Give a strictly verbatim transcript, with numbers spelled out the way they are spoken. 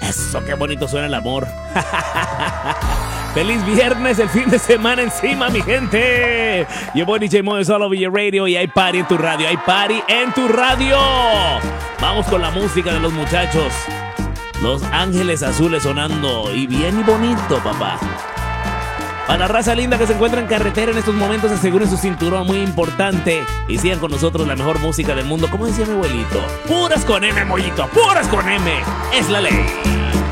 Eso, qué bonito suena el amor. Feliz viernes, el fin de semana encima, mi gente. Yo voy D J Moe de Solo Villa Radio y hay party en tu radio, hay party en tu radio. Vamos con la música de los muchachos. Los Ángeles Azules sonando y bien y bonito, papá. Para la raza linda que se encuentra en carretera en estos momentos, aseguren su cinturón, muy importante. Y sigan con nosotros la mejor música del mundo. Como decía mi abuelito, puras con M, mollito, puras con M. Es la ley.